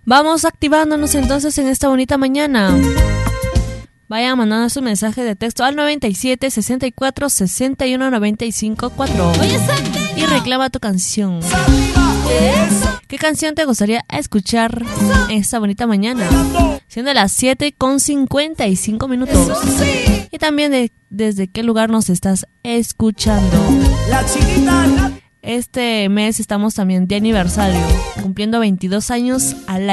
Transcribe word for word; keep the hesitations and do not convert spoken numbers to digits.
Vamos activándonos entonces en esta bonita mañana. Vayan mandando su mensaje de texto al noventa y siete, sesenta y cuatro, sesenta y uno, noventa y cinco, cuatro y reclama tu canción. ¿Qué canción te gustaría escuchar en esta bonita mañana? Siendo las siete con cincuenta y cinco minutos. Y también de, desde qué lugar nos estás escuchando. Este mes estamos también de aniversario, cumpliendo veintidós años al año.